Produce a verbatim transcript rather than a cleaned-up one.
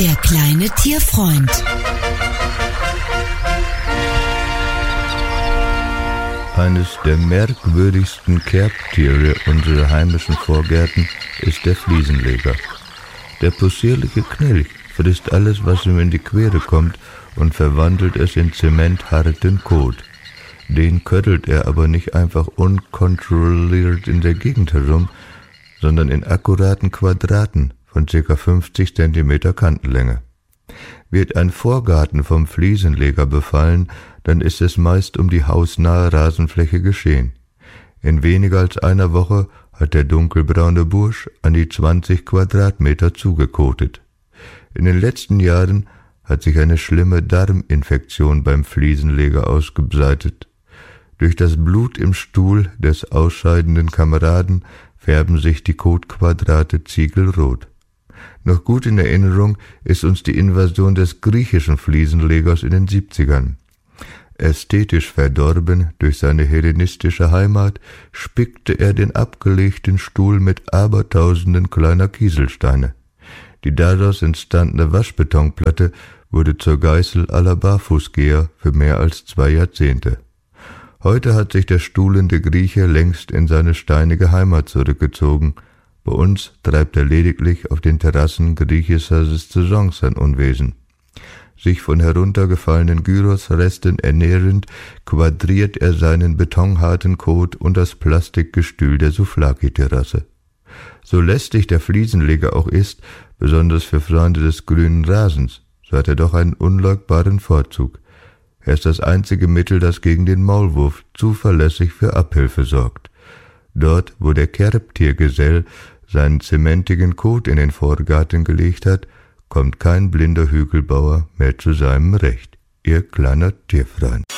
Der kleine Tierfreund. Eines der merkwürdigsten Kerbtiere unserer heimischen Vorgärten ist der Fliesenleger. Der possierliche Knilch frisst alles, was ihm in die Quere kommt, und verwandelt es in zementharten Kot. Den köttelt er aber nicht einfach unkontrolliert in der Gegend herum, sondern in akkuraten Quadraten von ca. fünfzig Zentimeter Kantenlänge. Wird ein Vorgarten vom Fliesenleger befallen, dann ist es meist um die hausnahe Rasenfläche geschehen. In weniger als einer Woche hat der dunkelbraune Bursch an die zwanzig Quadratmeter zugekotet. In den letzten Jahren hat sich eine schlimme Darminfektion beim Fliesenleger ausgebreitet. Durch das Blut im Stuhl des ausscheidenden Kameraden färben sich die Kotquadrate ziegelrot. Noch gut in Erinnerung ist uns die Invasion des griechischen Fliesenlegers in den siebzigern. Ästhetisch verdorben durch seine hellenistische Heimat, spickte er den abgelegten Stuhl mit Abertausenden kleiner Kieselsteine. Die daraus entstandene Waschbetonplatte wurde zur Geißel aller Barfußgeher für mehr als zwei Jahrzehnte. Heute hat sich der stuhlende Grieche längst in seine steinige Heimat zurückgezogen. Bei uns treibt er lediglich auf den Terrassen griechischer Saisons sein Unwesen. Sich von heruntergefallenen Gyrosresten ernährend, quadriert er seinen betonharten Kot und das Plastikgestühl der Souvlaki-Terrasse. So lästig der Fliesenleger auch ist, besonders für Freunde des grünen Rasens, so hat er doch einen unleugbaren Vorzug. Er ist das einzige Mittel, das gegen den Maulwurf zuverlässig für Abhilfe sorgt. Dort, wo der Kerbtiergesell seinen zementigen Kot in den Vorgarten gelegt hat, kommt kein blinder Hügelbauer mehr zu seinem Recht. Ihr kleiner Tierfreund.